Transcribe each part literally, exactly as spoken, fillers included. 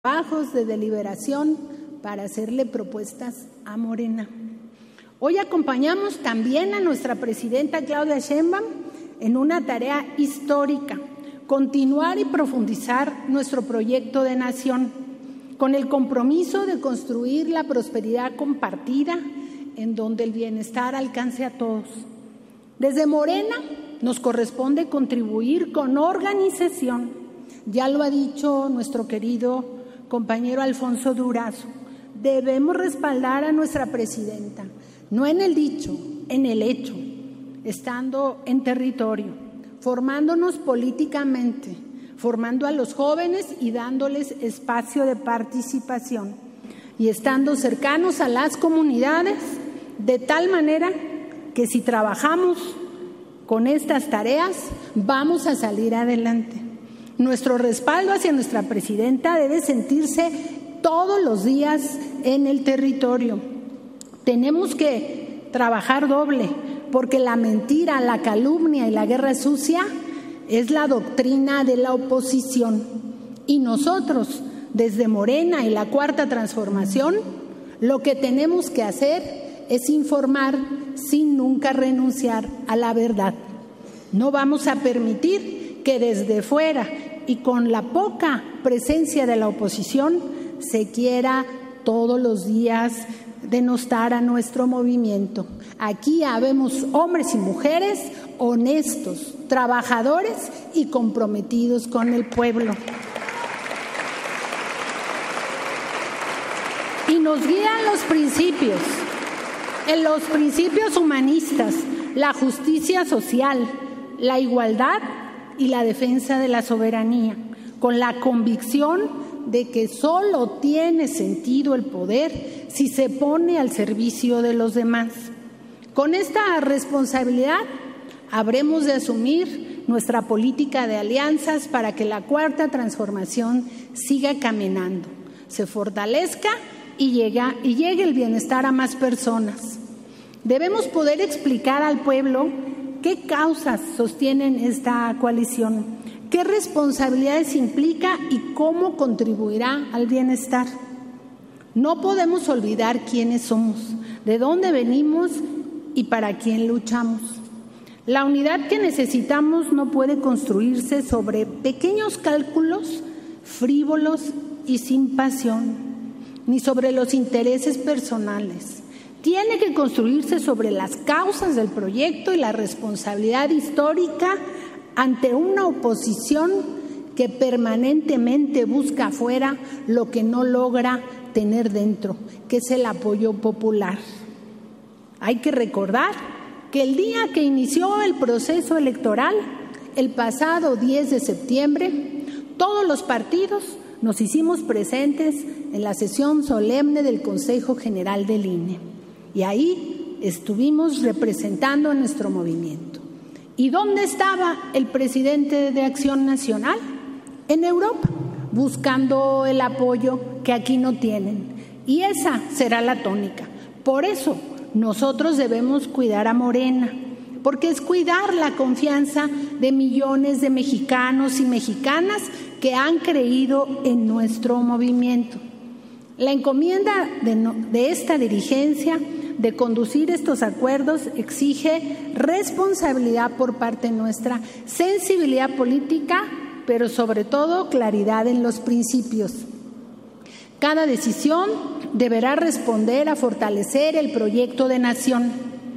trabajos de deliberación para hacerle propuestas a Morena. Hoy acompañamos también a nuestra presidenta Claudia Sheinbaum en una tarea histórica: continuar y profundizar nuestro proyecto de nación, con el compromiso de construir la prosperidad compartida en donde el bienestar alcance a todos. Desde Morena nos corresponde contribuir con organización. Ya lo ha dicho nuestro querido compañero Alfonso Durazo, debemos respaldar a nuestra presidenta, no en el dicho, en el hecho, estando en territorio, formándonos políticamente, formando a los jóvenes y dándoles espacio de participación y estando cercanos a las comunidades, de tal manera que si trabajamos con estas tareas vamos a salir adelante. Nuestro respaldo hacia nuestra presidenta debe sentirse todos los días en el territorio. Tenemos que trabajar doble, porque la mentira, la calumnia y la guerra sucia es la doctrina de la oposición. Y nosotros, desde Morena y la Cuarta Transformación, lo que tenemos que hacer es informar sin nunca renunciar a la verdad. No vamos a permitir que desde fuera y con la poca presencia de la oposición se quiera todos los días denostar a nuestro movimiento. Aquí habemos hombres y mujeres honestos, trabajadores y comprometidos con el pueblo. Y nos guían los principios, en los principios humanistas, la justicia social, la igualdad y la defensa de la soberanía, con la convicción de que solo tiene sentido el poder si se pone al servicio de los demás. Con esta responsabilidad habremos de asumir nuestra política de alianzas para que la Cuarta Transformación siga caminando, se fortalezca y llegue, y llegue el bienestar a más personas. Debemos poder explicar al pueblo qué causas sostienen esta coalición, qué responsabilidades implica y cómo contribuirá al bienestar. No podemos olvidar quiénes somos, de dónde venimos y para quién luchamos. La unidad que necesitamos no puede construirse sobre pequeños cálculos frívolos y sin pasión, ni sobre los intereses personales. Tiene que construirse sobre las causas del proyecto y la responsabilidad histórica ante una oposición que permanentemente busca afuera lo que no logra tener dentro, que es el apoyo popular. Hay que recordar que el día que inició el proceso electoral, el pasado diez de septiembre, todos los partidos nos hicimos presentes en la sesión solemne del Consejo General del I N E. Y ahí estuvimos representando a nuestro movimiento. ¿Y dónde estaba el presidente de Acción Nacional? En Europa, buscando el apoyo que aquí no tienen. Y esa será la tónica. Por eso nosotros debemos cuidar a Morena, porque es cuidar la confianza de millones de mexicanos y mexicanas que han creído en nuestro movimiento. La encomienda de, no, de esta dirigencia de conducir estos acuerdos exige responsabilidad por parte nuestra, sensibilidad política, pero sobre todo claridad en los principios. Cada decisión deberá responder a fortalecer el proyecto de nación.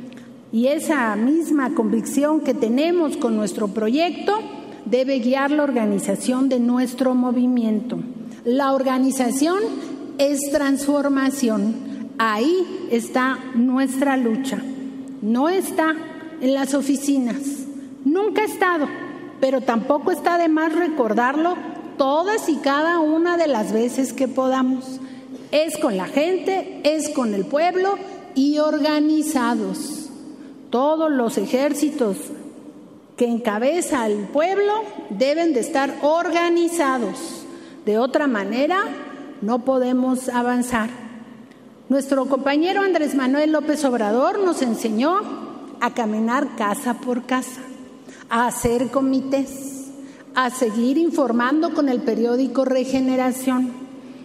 Y esa misma convicción que tenemos con nuestro proyecto debe guiar la organización de nuestro movimiento. La organización es transformación. Ahí está nuestra lucha. No está en las oficinas. Nunca ha estado, pero tampoco está de más recordarlo todas y cada una de las veces que podamos. Es con la gente, es con el pueblo y organizados. Todos los ejércitos que encabeza el pueblo deben de estar organizados. De otra manera, no podemos avanzar. Nuestro compañero Andrés Manuel López Obrador nos enseñó a caminar casa por casa, a hacer comités, a seguir informando con el periódico Regeneración.